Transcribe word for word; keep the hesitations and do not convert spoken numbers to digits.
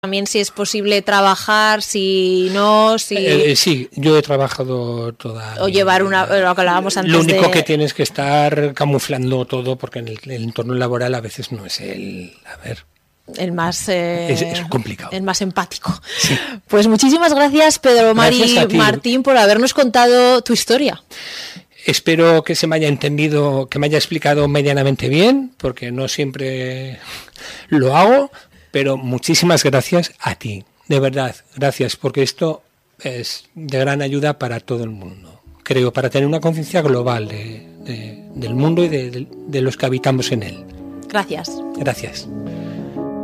También si es posible trabajar, si no, si... Eh, eh, sí, yo he trabajado toda... O llevar una... lo que hablábamos antes. Lo único de... que tienes que estar camuflando todo, porque en el, el entorno laboral a veces no es el... A ver... El más... Eh, es, es complicado. El más empático. Sí. Pues muchísimas gracias, Pedro Mari Martín, por habernos contado tu historia. Espero que se me haya entendido, que me haya explicado medianamente bien, porque no siempre lo hago, pero muchísimas gracias a ti, de verdad, gracias, porque esto es de gran ayuda para todo el mundo, creo, para tener una conciencia global de, de, del mundo y de, de, de los que habitamos en él. Gracias. Gracias.